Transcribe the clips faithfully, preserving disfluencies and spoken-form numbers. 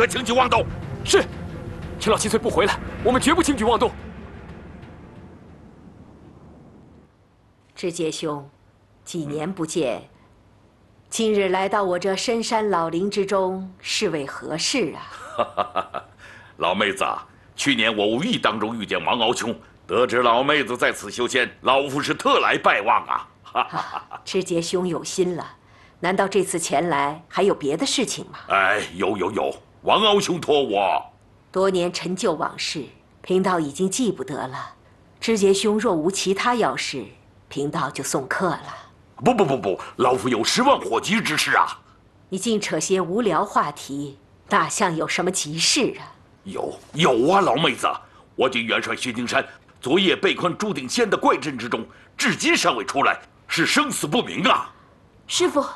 可轻举妄动。 是，陈老千岁不回来，我们绝不轻举妄动。 知节兄，几年不见，今日来到我这深山老林之中，是为何事啊？ 老妹子，去年我无意当中遇见王敖兄，得知老妹子在此修仙，老夫是特来拜望啊。 啊，知节兄有心了，难道这次前来还有别的事情吗？ 哎，有有有，王敖兄托我。 多年陈旧往事，贫道已经记不得了。知节兄若无其他要事，贫道就送客了。 不不不不，老夫有十万火急之事啊！ 你净扯些无聊话题，哪像有什么急事啊？ 有有啊，老妹子，我军元帅薛丁山昨夜被困朱顶仙的怪阵之中，至今尚未出来，是生死不明啊！ 师傅，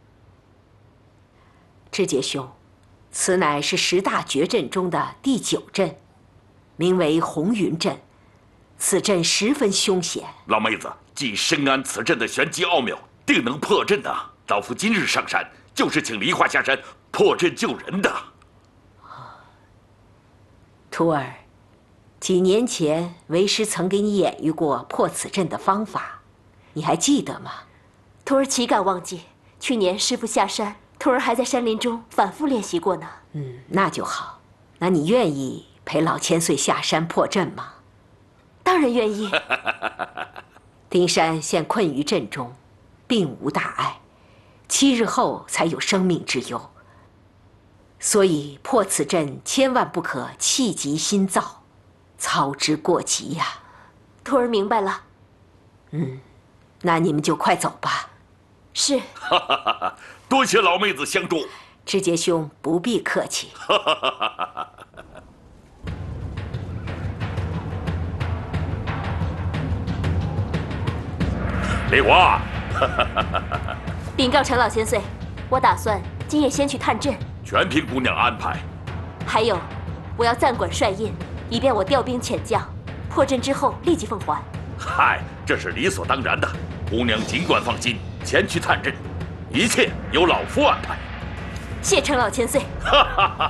知节兄，此乃是十大绝阵中的第九阵，名为红云阵。此阵十分凶险。 老妹子，既深谙此阵的玄机奥妙，定能破阵的。老夫今日上山，就是请梨花下山破阵救人的。 徒儿，几年前为师曾给你演绎过破此阵的方法，你还记得吗？ 徒儿岂敢忘记？去年师傅下山，徒儿还在山林中反复练习过呢。 嗯，那就好。那你愿意陪老千岁下山破阵吗？ 当然愿意。 丁山现困于阵中，并无大碍，七日后才有生命之忧。所以破此阵千万不可气急心躁，操之过急呀。 徒儿明白了。 嗯，那你们就快走吧。 是。 多谢老妹子相助。 知节兄不必客气。 梨花， 禀告陈老千岁，我打算今夜先去探阵， 全凭姑娘安排。 还有，我要暂管帅印，以便我调兵遣将，破阵之后立即奉还。 嗨，这是理所当然的。姑娘尽管放心，前去探阵，一切由老夫安排。 谢陈老千岁。